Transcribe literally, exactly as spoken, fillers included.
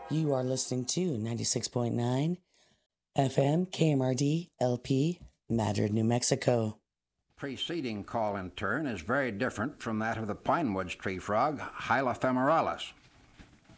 You are listening to ninety-six point nine F M K M R D L P, Madrid, New Mexico. Preceding call in turn is very different from that of the pinewoods tree frog, Hyla femeralis.